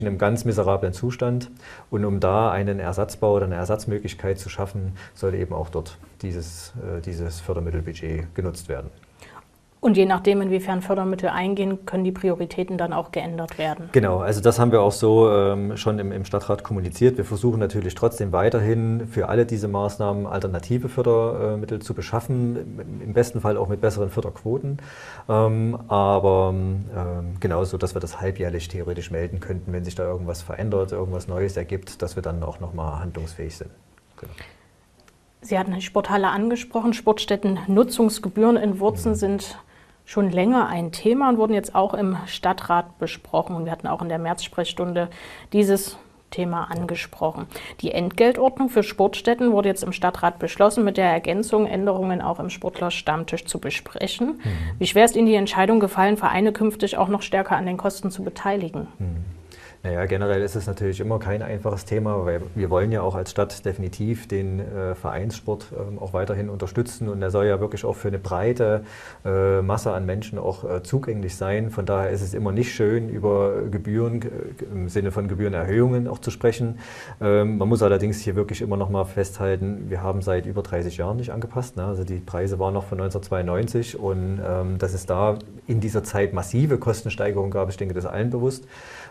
in einem ganz miserablen Zustand. Und um da einen Ersatzbau oder eine Ersatzmöglichkeit zu schaffen, soll eben auch dort dieses Fördermittelbudget genutzt werden. Und je nachdem, inwiefern Fördermittel eingehen, können die Prioritäten dann auch geändert werden. Genau, also das haben wir auch so schon im Stadtrat kommuniziert. Wir versuchen natürlich trotzdem weiterhin für alle diese Maßnahmen alternative Fördermittel zu beschaffen, im besten Fall auch mit besseren Förderquoten. Aber genauso, dass wir das halbjährlich theoretisch melden könnten, wenn sich da irgendwas verändert, irgendwas Neues ergibt, dass wir dann auch nochmal handlungsfähig sind. Genau. Sie hatten die Sporthalle angesprochen. Sportstätten-Nutzungsgebühren in Wurzen sind schon länger ein Thema und wurden jetzt auch im Stadtrat besprochen. Und wir hatten auch in der Märzsprechstunde dieses Thema angesprochen. Die Entgeltordnung für Sportstätten wurde jetzt im Stadtrat beschlossen, mit der Ergänzung, Änderungen auch im Sportlerstammtisch zu besprechen. Wie schwer ist Ihnen die Entscheidung gefallen, Vereine künftig auch noch stärker an den Kosten zu beteiligen? Naja, generell ist es natürlich immer kein einfaches Thema, weil wir wollen ja auch als Stadt definitiv den Vereinssport auch weiterhin unterstützen und der soll ja wirklich auch für eine breite Masse an Menschen auch zugänglich sein. Von daher ist es immer nicht schön, über Gebühren im Sinne von Gebührenerhöhungen auch zu sprechen. Man muss allerdings hier wirklich immer noch mal festhalten, wir haben seit über 30 Jahren nicht angepasst. Ne? Also die Preise waren noch von 1992 und dass es da in dieser Zeit massive Kostensteigerungen gab, ich denke, das ist allen bewusst.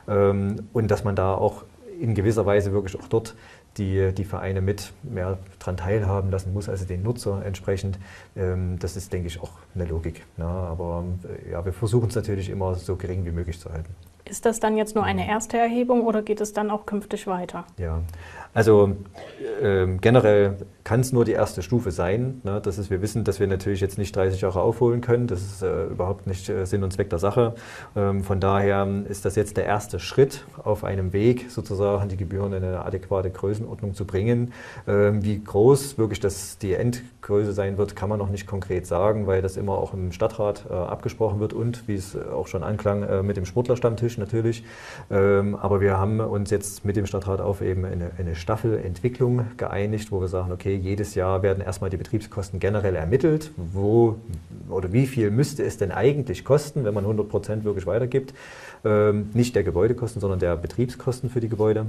Und dass man da auch in gewisser Weise wirklich auch dort die Vereine mit mehr daran teilhaben lassen muss, also den Nutzer entsprechend. Das ist, denke ich, auch eine Logik. Ne? Aber ja, wir versuchen es natürlich immer so gering wie möglich zu halten. Ist das dann jetzt nur eine erste Erhebung oder geht es dann auch künftig weiter? Ja, also generell kann es nur die erste Stufe sein. Ne? Das ist, wir wissen, dass wir natürlich jetzt nicht 30 Jahre aufholen können. Das ist überhaupt nicht Sinn und Zweck der Sache. Von daher ist das jetzt der erste Schritt auf einem Weg, sozusagen die Gebühren in eine adäquate Größenordnung zu bringen. Wie groß wirklich die Endgröße sein wird, kann man noch nicht konkret sagen, weil das immer auch im Stadtrat abgesprochen wird und, wie es auch schon anklang, mit dem Sportlerstammtisch natürlich. Aber wir haben uns jetzt mit dem Stadtrat auf eben eine Staffelentwicklung geeinigt, wo wir sagen, okay, jedes Jahr werden erstmal die Betriebskosten generell ermittelt, wo oder wie viel müsste es denn eigentlich kosten, wenn man 100% wirklich weitergibt. Nicht der Gebäudekosten, sondern der Betriebskosten für die Gebäude.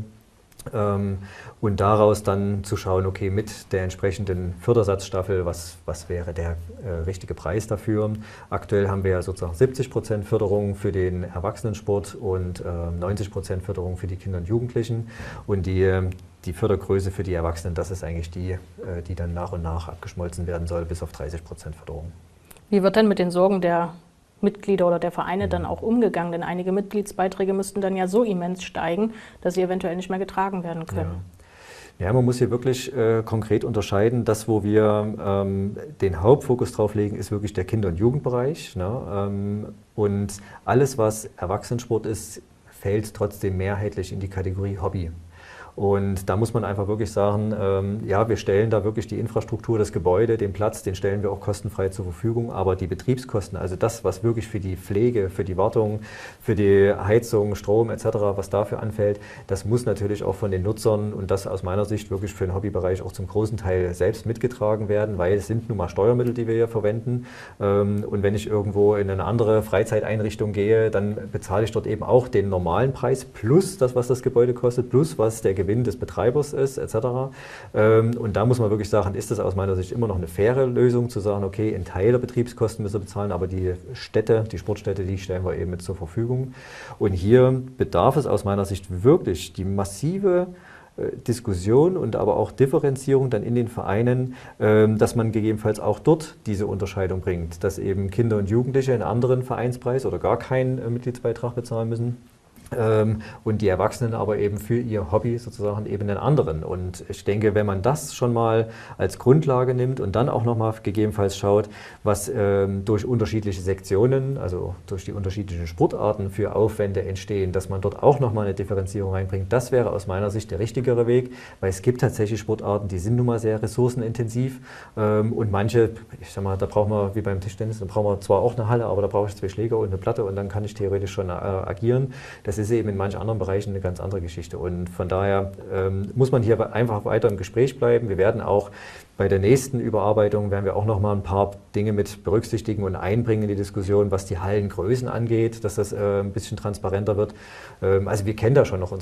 Und daraus dann zu schauen, okay, mit der entsprechenden Fördersatzstaffel, was wäre der richtige Preis dafür. Aktuell haben wir ja sozusagen 70% Förderung für den Erwachsenensport und 90% Förderung für die Kinder und Jugendlichen. Und die Fördergröße für die Erwachsenen, das ist eigentlich die dann nach und nach abgeschmolzen werden soll, bis auf 30% Förderung. Wie wird denn mit den Sorgen der Mitglieder oder der Vereine dann auch umgegangen? Denn einige Mitgliedsbeiträge müssten dann ja so immens steigen, dass sie eventuell nicht mehr getragen werden können. Ja, man muss hier wirklich konkret unterscheiden. Das, wo wir den Hauptfokus drauf legen, ist wirklich der Kinder- und Jugendbereich. Ne? Und alles, was Erwachsenensport ist, fällt trotzdem mehrheitlich in die Kategorie Hobby. Und da muss man einfach wirklich sagen, ja, wir stellen da wirklich die Infrastruktur, das Gebäude, den Platz, den stellen wir auch kostenfrei zur Verfügung. Aber die Betriebskosten, also das, was wirklich für die Pflege, für die Wartung, für die Heizung, Strom etc., was dafür anfällt, das muss natürlich auch von den Nutzern und das aus meiner Sicht wirklich für den Hobbybereich auch zum großen Teil selbst mitgetragen werden, weil es sind nun mal Steuermittel, die wir hier verwenden. Und wenn ich irgendwo in eine andere Freizeiteinrichtung gehe, dann bezahle ich dort eben auch den normalen Preis plus das, was das Gebäude kostet, plus was der Gewinn des Betreibers ist, etc. Und da muss man wirklich sagen, ist das aus meiner Sicht immer noch eine faire Lösung, zu sagen, okay, ein Teil der Betriebskosten müssen wir bezahlen, aber die Sportstätte, die stellen wir eben mit zur Verfügung. Und hier bedarf es aus meiner Sicht wirklich die massive Diskussion und aber auch Differenzierung dann in den Vereinen, dass man gegebenenfalls auch dort diese Unterscheidung bringt, dass eben Kinder und Jugendliche einen anderen Vereinspreis oder gar keinen Mitgliedsbeitrag bezahlen müssen. Und die Erwachsenen aber eben für ihr Hobby sozusagen eben einen anderen. Und ich denke, wenn man das schon mal als Grundlage nimmt und dann auch nochmal gegebenenfalls schaut, was durch unterschiedliche Sektionen, also durch die unterschiedlichen Sportarten für Aufwände entstehen, dass man dort auch nochmal eine Differenzierung reinbringt, das wäre aus meiner Sicht der richtigere Weg, weil es gibt tatsächlich Sportarten, die sind nun mal sehr ressourcenintensiv und manche, ich sag mal, da brauchen wir, wie beim Tischtennis, da brauchen wir zwar auch eine Halle, aber da brauche ich 2 Schläger und eine Platte und dann kann ich theoretisch schon agieren. Das ist eben in manchen anderen Bereichen eine ganz andere Geschichte. Und von daher muss man hier einfach weiter im Gespräch bleiben. Wir werden auch bei der nächsten Überarbeitung werden wir auch noch mal ein paar Dinge mit berücksichtigen und einbringen in die Diskussion, was die Hallengrößen angeht, dass das ein bisschen transparenter wird. Also wir kennen da schon noch